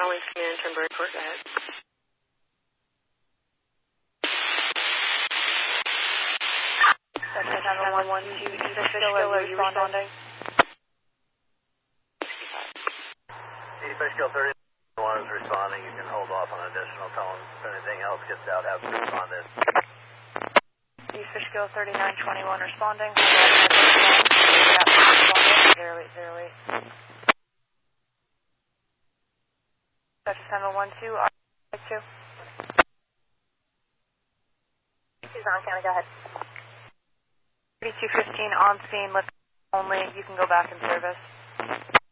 Collins Command, Timber Report, go ahead. That's 911 to East Fishkill, are you responding? East Fishkill 31 is responding. You can hold off on additional tones. If anything else gets out, have to respond this. East Fishkill 3921 responding. 0808. That's 712, R2. Tucson County, go ahead. 3215 on scene, lift only. You can go back in service.